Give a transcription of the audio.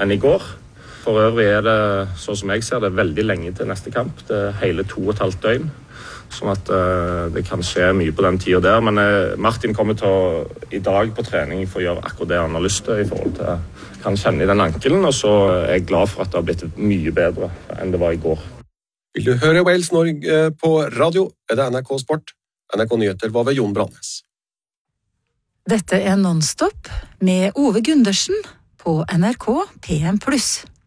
enn i går. For øvrig det, sånn som jeg ser det, veldig lenge til neste kamp. Det hele 2,5 døgn. Sånn at det kan skje mye på den tiden der. Men Martin kommer til i dag på trening for å gjøre akkurat det han har lyst til i forhold til kan kjenne i den ankelen, og så er jeg glad for at det har blitt mye bedre enn det var i går. Vil du høre Wales Norge på radio, det NRK Sport. NRK Nyheter var ved Jon Brandnes. Dette Nonstop med Ove Gundersen på NRK PM+.